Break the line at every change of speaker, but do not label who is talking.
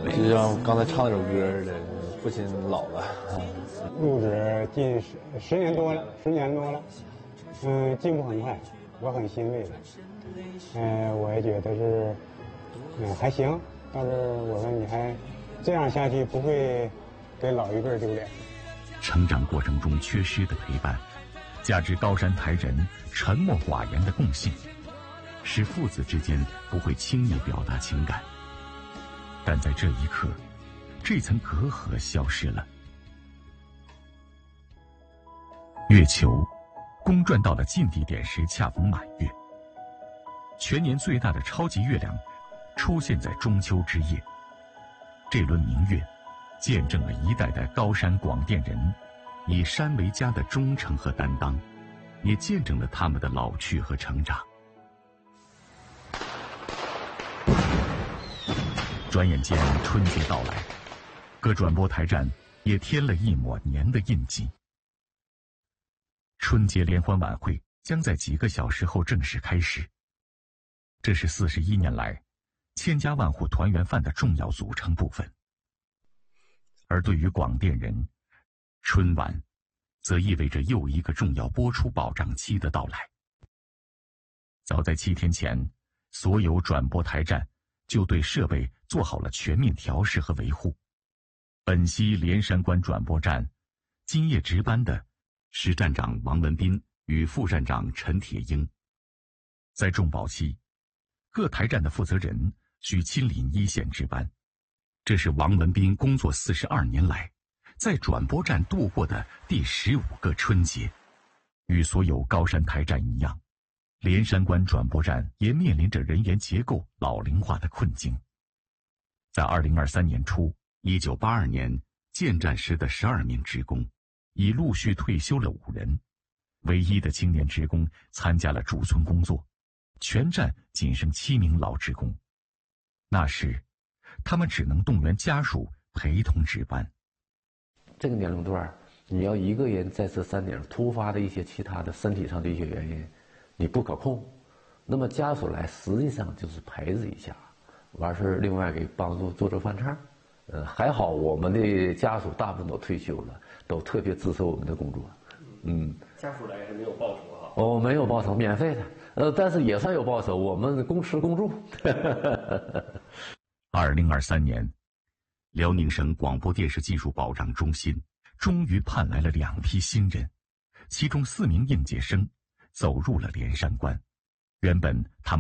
就像刚才唱那首歌似的，父亲老了。
入职近10年多了，10年多了，进步很快，我很欣慰的。我也觉得是，还行。但是我说你还这样下去，不会给老一辈丢脸。
成长过程中缺失的陪伴，加之高山台人沉默寡言的共性，使父子之间不会轻易表达情感。但在这一刻，这层隔阂消失了。月球公转到了近地点时，恰逢满月，全年最大的超级月亮出现在中秋之夜。这轮明月见证了一代代高山广电人以山为家的忠诚和担当，也见证了他们的老去和成长。转眼间春节到来，各转播台站也添了一抹年的印记。春节联欢晚会将在几个小时后正式开始，这是41年来千家万户团圆饭的重要组成部分。而对于广电人，春晚则意味着又一个重要播出保障期的到来。早在7天前，所有转播台站就对设备做好了全面调试和维护。本溪连山关转播站今夜值班的是站长王文斌与副站长陈铁英。在重保期，各台站的负责人需亲临一线值班，这是王文斌工作42年来在转播站度过的第15个春节。与所有高山台站一样，连山关转播站也面临着人员结构老龄化的困境。在2023年初，1982年建站时的12名职工已陆续退休了5人，唯一的青年职工参加了驻村工作，全站仅剩7名老职工。那时他们只能动员家属陪同值班。
这个年龄段你要一个人在这山顶，突发的一些其他的身体上的一些原因你不可控，那么家属来实际上就是陪着一下，完事另外给帮助做饭菜。还好我们的家属大部分都退休了，都特别支持我们的工作。
家属来是没有报酬哈？
哦，没有报酬，免费的。但是也算有报酬，我们公吃公住。
2023年，辽宁省广播电视技术保障中心终于盼来了2批新人，其中4名应届生走入了连山关。原本他们